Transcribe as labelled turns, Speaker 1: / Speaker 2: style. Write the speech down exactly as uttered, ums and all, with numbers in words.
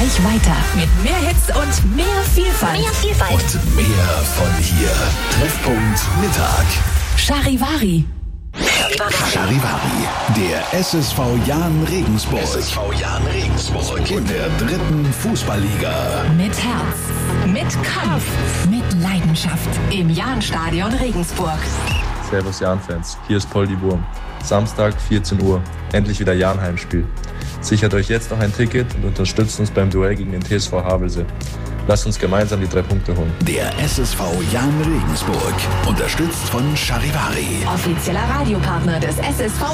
Speaker 1: gleich weiter mit mehr Hits und mehr Vielfalt.
Speaker 2: Mehr Vielfalt.
Speaker 3: Und mehr von hier. Treffpunkt Mittag.
Speaker 1: Charivari.
Speaker 3: Charivari, der S S V Jahn Regensburg. S S V Jahn Regensburg in der dritten Fußballliga.
Speaker 1: Mit Herz, mit Kampf, mit Leidenschaft im Jahnstadion Regensburg.
Speaker 4: Servus Jahn-Fans, hier ist Poldi Wurm. Samstag, vierzehn Uhr, endlich wieder Jahn-Heimspiel. Sichert euch jetzt noch ein Ticket und unterstützt uns beim Duell gegen den T S V Havelse. Lasst uns gemeinsam die drei Punkte holen.
Speaker 3: Der S S V Jahn Regensburg, unterstützt von Charivari.
Speaker 1: Offizieller Radiopartner des S S V